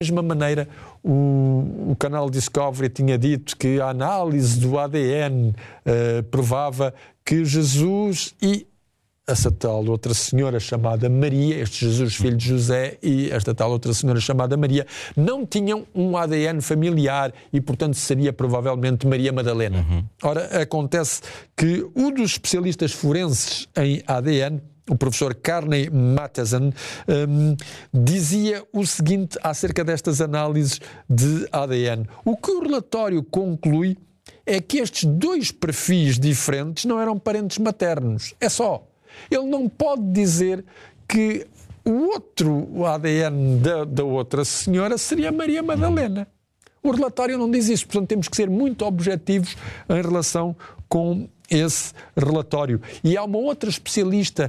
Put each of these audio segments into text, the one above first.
mesma maneira, o canal Discovery tinha dito que a análise do ADN provava que Jesus e essa tal outra senhora chamada Maria, este Jesus filho de José e esta tal outra senhora chamada Maria, não tinham um ADN familiar e, portanto, seria provavelmente Maria Madalena. Ora, acontece que um dos especialistas forenses em ADN, o professor Carney Matheson, dizia o seguinte acerca destas análises de ADN. O que o relatório conclui é que estes dois perfis diferentes não eram parentes maternos. É só. Ele não pode dizer que o ADN da outra senhora seria Maria Madalena. O relatório não diz isso, portanto temos que ser muito objetivos em relação com esse relatório. E há uma outra especialista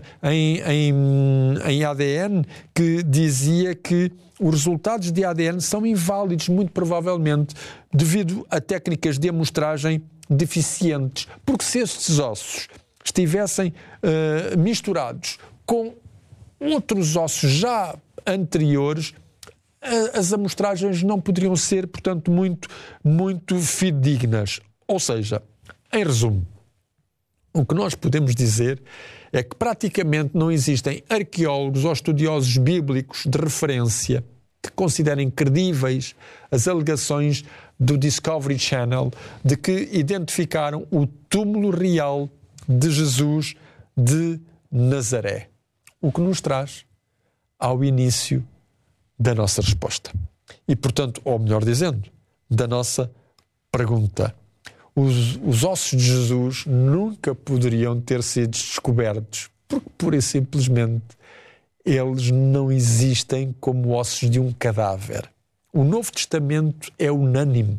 em ADN que dizia que os resultados de ADN são inválidos, muito provavelmente, devido a técnicas de amostragem deficientes. Porque se estes ossos estivessem misturados com outros ossos já anteriores, as amostragens não poderiam ser, portanto, muito fidedignas. Ou seja, em resumo, o que nós podemos dizer é que praticamente não existem arqueólogos ou estudiosos bíblicos de referência que considerem credíveis as alegações do Discovery Channel de que identificaram o túmulo real de Jesus de Nazaré. O que nos traz ao início da nossa resposta. E, portanto, ou melhor dizendo, da nossa pergunta. Os ossos de Jesus nunca poderiam ter sido descobertos, porque, pura e simplesmente, eles não existem como ossos de um cadáver. O Novo Testamento é unânime.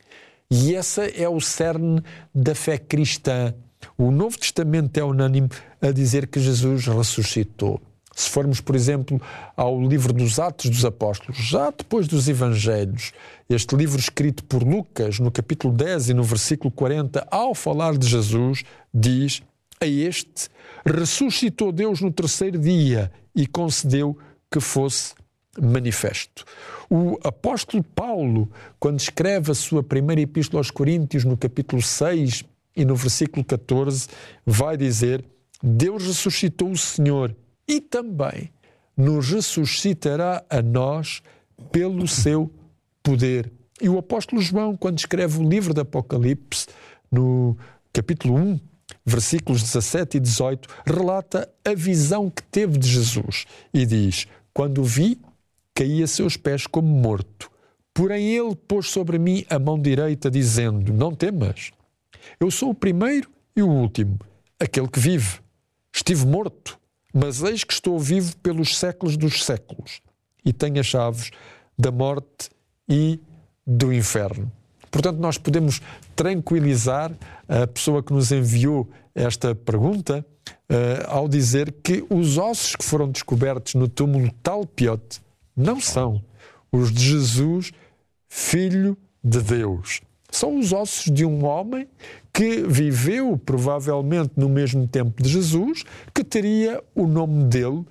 E esse é o cerne da fé cristã. O Novo Testamento é unânime a dizer que Jesus ressuscitou. Se formos, por exemplo, ao livro dos Atos dos Apóstolos, já depois dos Evangelhos, este livro escrito por Lucas, no capítulo 10 e no versículo 40, ao falar de Jesus, diz: a este ressuscitou Deus no terceiro dia e concedeu que fosse manifesto. O apóstolo Paulo, quando escreve a sua primeira epístola aos Coríntios, no capítulo 6 e no versículo 14, vai dizer: Deus ressuscitou o Senhor e também nos ressuscitará a nós pelo seu poder. E o apóstolo João, quando escreve o livro do Apocalipse, no capítulo 1, versículos 17 e 18, relata a visão que teve de Jesus e diz: quando o vi, caí a seus pés como morto. Porém ele pôs sobre mim a mão direita, dizendo: não temas, eu sou o primeiro e o último, aquele que vive. Estive morto, mas eis que estou vivo pelos séculos dos séculos e tenho as chaves da morte e do inferno. Portanto, nós podemos tranquilizar a pessoa que nos enviou esta pergunta ao dizer que os ossos que foram descobertos no túmulo Talpiot não são os de Jesus, Filho de Deus. São os ossos de um homem que viveu provavelmente no mesmo tempo de Jesus, que teria o nome dele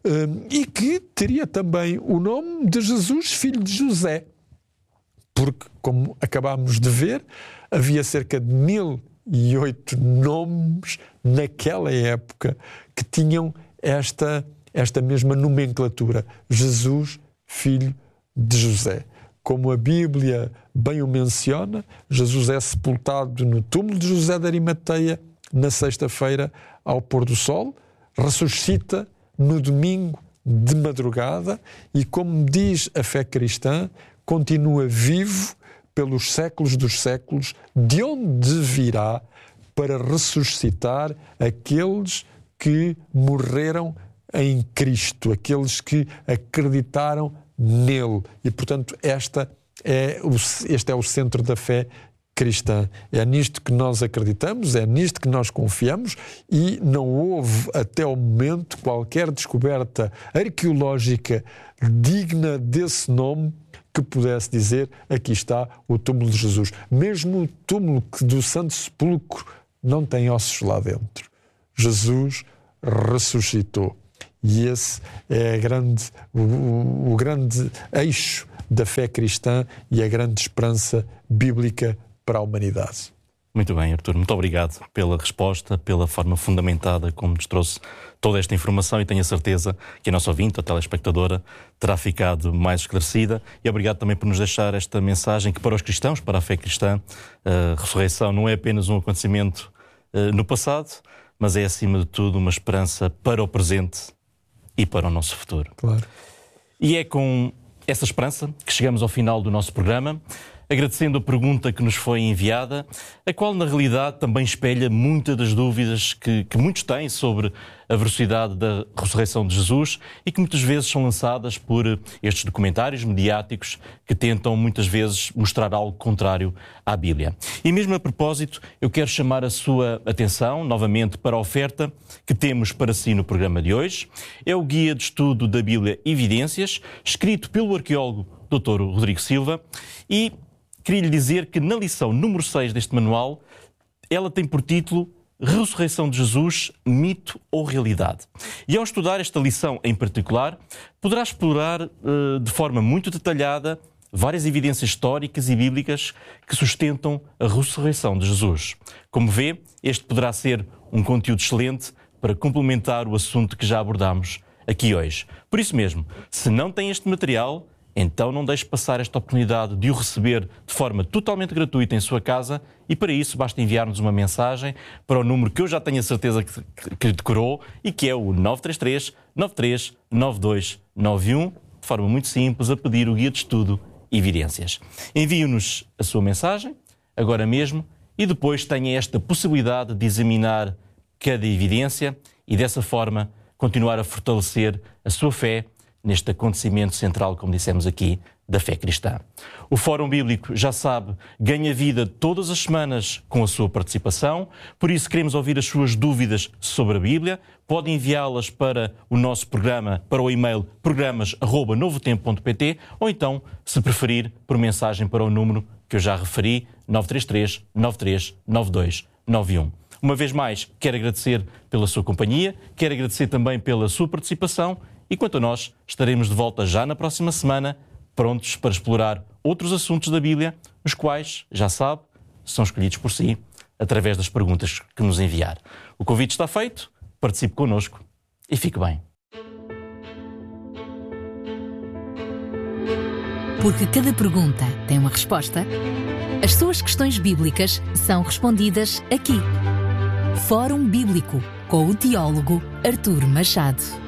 e que teria também o nome de Jesus, filho de José. Porque, como acabámos de ver, havia cerca de 1008 nomes naquela época que tinham esta mesma nomenclatura. Jesus, filho de José. Como a Bíblia bem o menciona, Jesus é sepultado no túmulo de José de Arimateia na sexta-feira ao pôr do sol, ressuscita no domingo de madrugada e, como diz a fé cristã, continua vivo pelos séculos dos séculos, de onde virá para ressuscitar aqueles que morreram em Cristo, aqueles que acreditaram nele. E, portanto, este é o centro da fé cristã. É nisto que nós acreditamos, é nisto que nós confiamos e não houve até o momento qualquer descoberta arqueológica digna desse nome que pudesse dizer: aqui está o túmulo de Jesus. Mesmo o túmulo do Santo Sepulcro não tem ossos lá dentro. Jesus ressuscitou. E esse é o grande eixo da fé cristã e a grande esperança bíblica para a humanidade. Muito bem, Artur. Muito obrigado pela resposta, pela forma fundamentada como nos trouxe toda esta informação, e tenho a certeza que a nossa ouvinte, a telespectadora, terá ficado mais esclarecida. E obrigado também por nos deixar esta mensagem que, para os cristãos, para a fé cristã, a ressurreição não é apenas um acontecimento no passado, mas é, acima de tudo, uma esperança para o presente e para o nosso futuro. Claro. E é com essa esperança que chegamos ao final do nosso programa, agradecendo a pergunta que nos foi enviada, a qual na realidade também espelha muitas das dúvidas que muitos têm sobre a veracidade da ressurreição de Jesus e que muitas vezes são lançadas por estes documentários mediáticos que tentam muitas vezes mostrar algo contrário à Bíblia. E mesmo a propósito, eu quero chamar a sua atenção novamente para a oferta que temos para si no programa de hoje. É o Guia de Estudo da Bíblia Evidências, escrito pelo arqueólogo Dr. Rodrigo Silva, e queria lhe dizer que na lição número 6 deste manual, ela tem por título Ressurreição de Jesus, mito ou realidade? E ao estudar esta lição em particular, poderá explorar de forma muito detalhada várias evidências históricas e bíblicas que sustentam a ressurreição de Jesus. Como vê, este poderá ser um conteúdo excelente para complementar o assunto que já abordámos aqui hoje. Por isso mesmo, se não tem este material, então não deixe passar esta oportunidade de o receber de forma totalmente gratuita em sua casa, e para isso basta enviar-nos uma mensagem para o número que eu já tenho a certeza que decorou e que é o 933 93 92 91, de forma muito simples, a pedir o Guia de Estudo Evidências. Envie-nos a sua mensagem, agora mesmo, e depois tenha esta possibilidade de examinar cada evidência e dessa forma continuar a fortalecer a sua fé neste acontecimento central, como dissemos aqui, da fé cristã. O Fórum Bíblico, já sabe, ganha vida todas as semanas com a sua participação, por isso queremos ouvir as suas dúvidas sobre a Bíblia. Pode enviá-las para o nosso programa, para o e-mail programas@novotempo.pt, ou então, se preferir, por mensagem para o número que eu já referi, 933 93 92 91. Uma vez mais, quero agradecer pela sua companhia, quero agradecer também pela sua participação, e quanto a nós, estaremos de volta já na próxima semana, prontos para explorar outros assuntos da Bíblia, os quais, já sabe, são escolhidos por si, através das perguntas que nos enviar. O convite está feito, participe connosco e fique bem. Porque cada pergunta tem uma resposta, as suas questões bíblicas são respondidas aqui. Fórum Bíblico, com o teólogo Artur Machado.